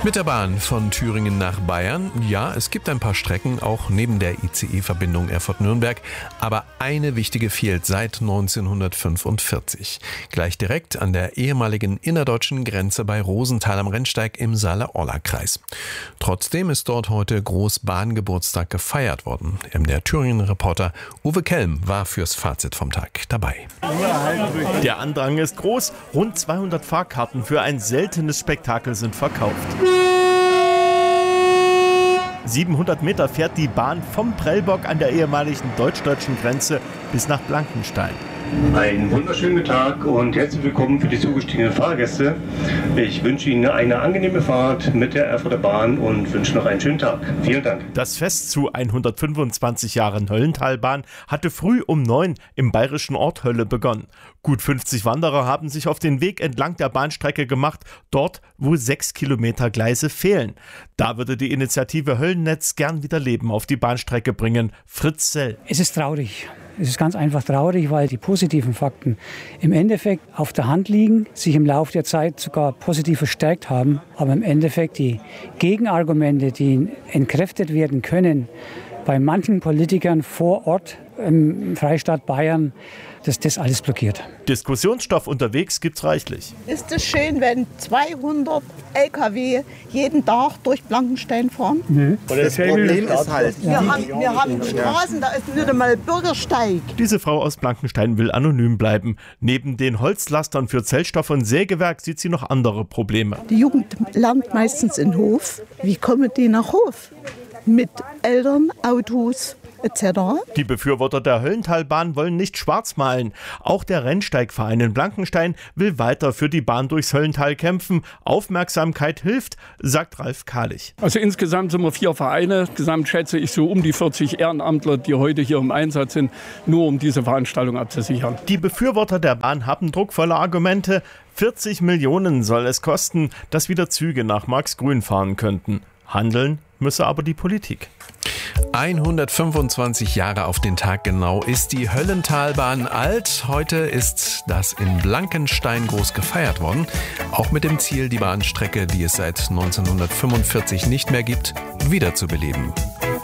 Mit der Bahn von Thüringen nach Bayern. Ja, es gibt ein paar Strecken, auch neben der ICE-Verbindung Erfurt-Nürnberg. Aber eine wichtige fehlt seit 1945. Gleich direkt an der ehemaligen innerdeutschen Grenze bei Rosenthal am Rennsteig im Saale-Orla-Kreis. Trotzdem ist dort heute Großbahngeburtstag gefeiert worden. Der Thüringen-Reporter Uwe Kelm war fürs Fazit vom Tag dabei. Der Andrang ist groß. Rund 200 Fahrkarten für ein seltenes Spektakel sind verkauft. 700 Meter fährt die Bahn vom Prellbock an der ehemaligen deutsch-deutschen Grenze bis nach Blankenstein. Einen wunderschönen guten Tag und herzlich willkommen für die zugestiegenen Fahrgäste. Ich wünsche Ihnen eine angenehme Fahrt mit der Erfurter Bahn und wünsche noch einen schönen Tag. Vielen Dank. Das Fest zu 125 Jahren Höllentalbahn hatte früh um 9 im bayerischen Ort Hölle begonnen. Gut 50 Wanderer haben sich auf den Weg entlang der Bahnstrecke gemacht, dort, wo 6 Kilometer Gleise fehlen. Da würde die Initiative Höllennetz gern wieder Leben auf die Bahnstrecke bringen. Fritz Sell. Es ist traurig. Es ist ganz einfach traurig, weil die positiven Fakten im Endeffekt auf der Hand liegen, sich im Laufe der Zeit sogar positiv verstärkt haben. Aber im Endeffekt die Gegenargumente, die entkräftet werden können, bei manchen Politikern vor Ort im Freistaat Bayern, das alles blockiert. Diskussionsstoff unterwegs gibt's reichlich. Ist es schön, wenn 200 LKW jeden Tag durch Blankenstein fahren? Nee. Das Problem ist halt, wir haben Straßen, da ist nicht einmal Bürgersteig. Diese Frau aus Blankenstein will anonym bleiben. Neben den Holzlastern für Zellstoff und Sägewerk sieht sie noch andere Probleme. Die Jugend lernt meistens in Hof. Wie kommen die nach Hof? Mit Eltern, Autos etc. Die Befürworter der Höllentalbahn wollen nicht schwarz malen. Auch der Rennsteigverein in Blankenstein will weiter für die Bahn durchs Höllental kämpfen. Aufmerksamkeit hilft, sagt Ralf Kahlich. Also insgesamt sind wir 4 Vereine. Gesamt schätze ich so um die 40 Ehrenamtler, die heute hier im Einsatz sind, nur um diese Veranstaltung abzusichern. Die Befürworter der Bahn haben druckvolle Argumente. 40 Millionen soll es kosten, dass wieder Züge nach Marxgrün fahren könnten. Handeln müsse aber die Politik. 125 Jahre auf den Tag genau ist die Höllentalbahn alt. Heute ist das in Blankenstein groß gefeiert worden. Auch mit dem Ziel, die Bahnstrecke, die es seit 1945 nicht mehr gibt, wiederzubeleben.